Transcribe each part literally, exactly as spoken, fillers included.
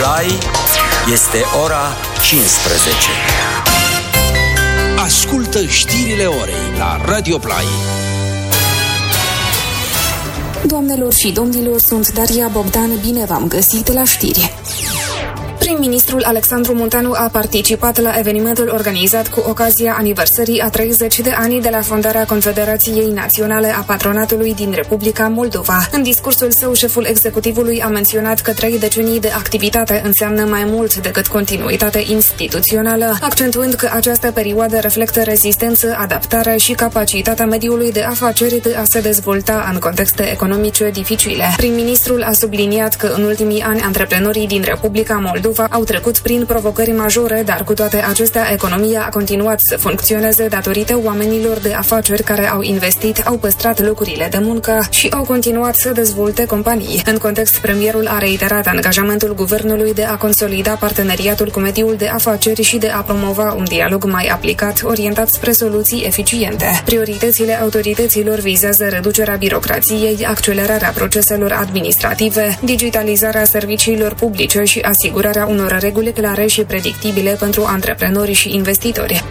Play, este ora cincisprezece. Ascultă știrile orei la Radio Play. Doamnelor și domnilor, sunt Daria Bogdan, bine v-am găsit la știri. Prim-ministrul Alexandru Munteanu a participat la evenimentul organizat cu ocazia aniversării a treizeci de ani de la fondarea Confederației Naționale a Patronatului din Republica Moldova. În discursul său, șeful executivului a menționat că trei decenii de activitate înseamnă mai mult decât continuitate instituțională, accentuând că această perioadă reflectă rezistență, adaptare și capacitatea mediului de afaceri de a se dezvolta în contexte economice dificile. Prim-ministrul a subliniat că în ultimii ani antreprenorii din Republica Moldova au trecut prin provocări majore, dar cu toate acestea economia a continuat să funcționeze datorită oamenilor de afaceri care au investit, au păstrat locurile de muncă și au continuat să dezvolte companii. În context, premierul a reiterat angajamentul guvernului de a consolida parteneriatul cu mediul de afaceri și de a promova un dialog mai aplicat, orientat spre soluții eficiente. Prioritățile autorităților vizează reducerea birocrației, accelerarea proceselor administrative, digitalizarea serviciilor publice și asigurarea unor reguli clare și predictibile pentru antreprenori și investitori.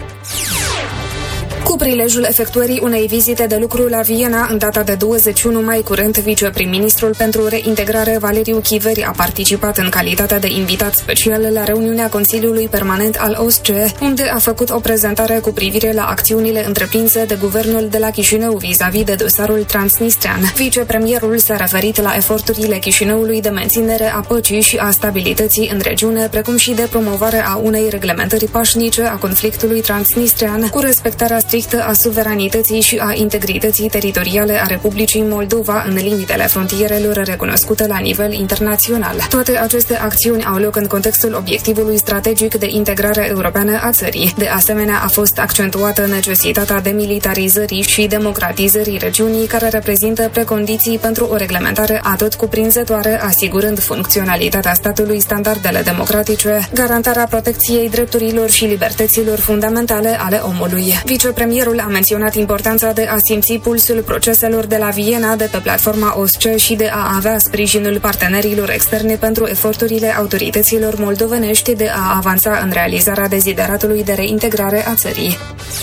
Cu prilejul efectuării unei vizite de lucru la Viena în data de douăzeci și unu mai curent, viceprim-ministrul pentru reintegrare Valeriu Chiveri a participat în calitate de invitat special la reuniunea Consiliului Permanent al O S C E, unde a făcut o prezentare cu privire la acțiunile întreprinse de guvernul de la Chișinău vis-a-vis de dosarul transnistrean. Vicepremierul s-a referit la eforturile Chișinăului de menținere a păcii și a stabilității în regiune, precum și de promovare a unei reglementări pașnice a conflictului transnistrean, cu respectarea strictă a suveranității și a integrității teritoriale a Republicii Moldova în limitele frontierelor recunoscute la nivel internațional. Toate aceste acțiuni au loc în contextul obiectivului strategic de integrare europeană a țării. De asemenea, a fost accentuată necesitatea demilitarizării și democratizării regiunii, care reprezintă precondiții pentru o reglementare atot cuprinzătoare, asigurând funcționalitatea statului, standardele democratice, garantarea protecției drepturilor și libertăților fundamentale ale omului. Vicepremierul a menționat importanța de a simți pulsul proceselor de la Viena de pe platforma O S C E și de a avea sprijinul partenerilor externe pentru eforturile autorităților moldovenești de a avansa în realizarea dezideratului de reintegrare a țării.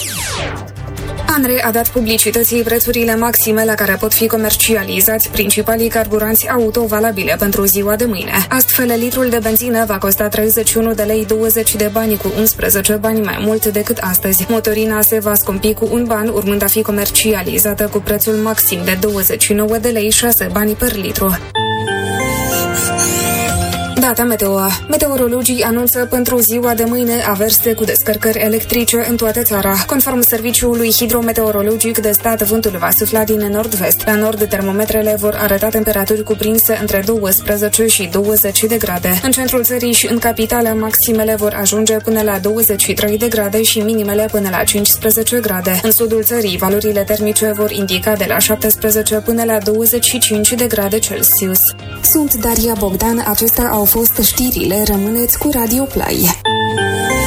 ANRE a dat publicității prețurile maxime la care pot fi comercializați principalii carburanți auto valabile pentru ziua de mâine. Astfel, litrul de benzină va costa treizeci și unu de lei douăzeci de bani, cu unsprezece bani mai mult decât astăzi. Motorina se va scumpi cu un ban, urmând a fi comercializată cu prețul maxim de douăzeci și nouă de lei șase bani per litru. Data meteo. Meteorologii anunță pentru ziua de mâine averse cu descărcări electrice în toată țara. Conform Serviciului Hidrometeorologic de Stat, vântul va sufla din nord-vest. La nord, termometrele vor arăta temperaturi cuprinse între douăsprezece și douăzeci de grade. În centrul țării și în capitală, maximele vor ajunge până la douăzeci și trei de grade și minimele până la cincisprezece grade. În sudul țării, valorile termice vor indica de la șaptesprezece până la douăzeci și cinci de grade Celsius. Sunt Daria Bogdan, acestea au fost știrile, rămâneți cu Radio Play.